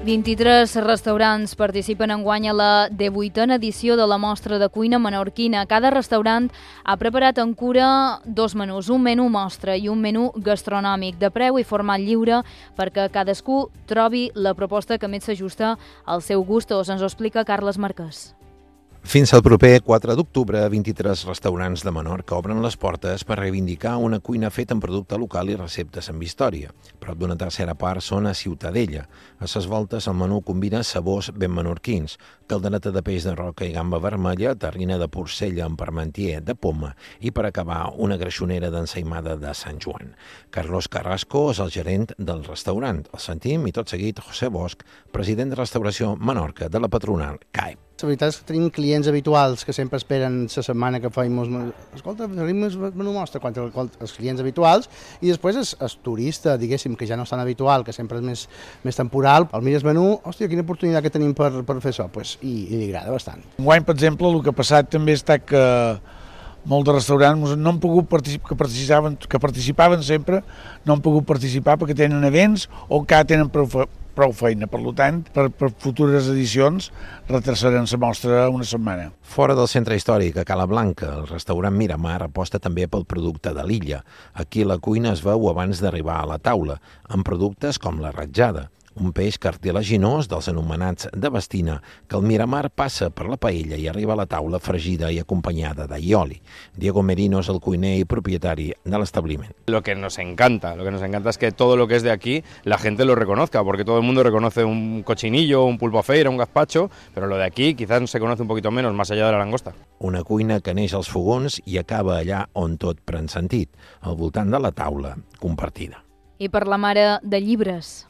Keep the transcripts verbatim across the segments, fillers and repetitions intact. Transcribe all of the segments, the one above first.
vint-i-tres restaurants participen enguany a la divuitena edició de la mostra de cuina menorquina. Cada restaurant ha preparat en cura dos menús, un menú mostra i un menú gastronòmic de preu i format lliure perquè cadascú trobi la proposta que més s'ajusta al seu gust. Ens ho explica Carles Marquès. Fins al proper quatre d'octubre, vint-i-tres restaurants de Menorca obren les portes per reivindicar una cuina feta en producte local i receptes amb història. Prop d'una tercera part són a Ciutadella. A ses voltes el menú combina sabors ben menorquins, caldereta de peix de roca i gamba vermella, terrina de porcella amb parmentier de poma i, per acabar, una greixonera d'ensaïmada de Sant Joan. Carlos Carrasco és el gerent del restaurant. El sentim i tot seguit José Bosch, president de Restauració Menorca de la patronal C A E P. La veritat és que tenim clients habituals que sempre esperen la setmana que fem... Escolta, tenim el menú mostra quan els clients habituals i després és el turista, diguéssim, que ja no és tan habitual, que sempre és més, més temporal. El mires menú, hòstia, quina oportunitat que tenim per, per fer això, pues, i, i li agrada bastant. Enguany, per exemple, el que ha passat també està que molts de restaurants no han pogut participar, que participaven, que participaven sempre, no han pogut participar perquè tenen events o que tenen prou, prou feina. Per tant, per, per futures edicions retrasarem la mostra una setmana. Fora del centre històric, a Cala Blanca, el restaurant Miramar aposta també pel producte de l'illa. Aquí la cuina es veu abans d'arribar a la taula, amb productes com la ratjada, un peix cartilaginós dels anomenats de bastina, que el Miramar passa per la paella i arriba a la taula fregida i acompanyada d'aioli. Diego Merino es el cuiner y propietari de l'establiment. Lo que nos encanta, lo que nos encanta es que todo lo que es de aquí la gente lo reconozca, porque todo el mundo reconoce un cochinillo, un pulpo a feira, un gazpacho, pero lo de aquí quizás se conoce un poquito menos, más allá de la langosta. Una cuina que neix als fogons i acaba allà on tot pren sentit, al voltant de la taula compartida. I per la mare de llibres.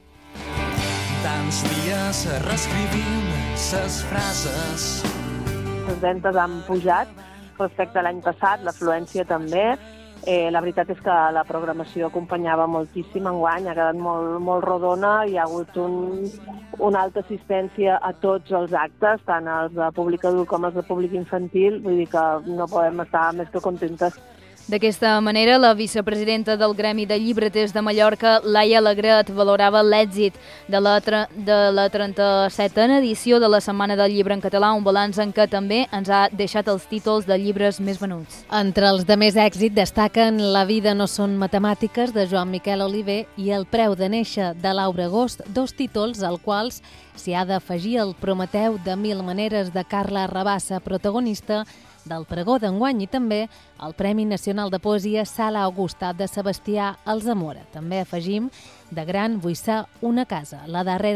Tants dies reescrivint ses frases. Les ventes han pujat respecte a l'any passat, l'afluència també. Eh, la veritat és que la programació acompanyava moltíssim enguany, ha quedat molt, molt rodona, hi ha hagut un, una alta assistència a tots els actes, tant els de públic adult com els de públic infantil, vull dir que no podem estar més que contentes. D'aquesta manera, la vicepresidenta del Gremi de Llibreters de Mallorca, Laia Alegret, valorava l'èxit de la, de la trenta-setena edició de la Setmana del Llibre en Català, un balanç en què també ens ha deixat els títols de llibres més venuts. Entre els de més èxit destaquen La vida no són matemàtiques, de Joan Miquel Oliver, i El preu de néixer, de Laura Agost, dos títols als quals s'hi ha d'afegir El Prometeu de mil maneres, de Carla Rabassa, protagonista del pregó d'enguany, i també el Premi Nacional de Poesia Sala Augusta de Sebastià Alzamora. També afegim De gran vull ser una casa, la darrera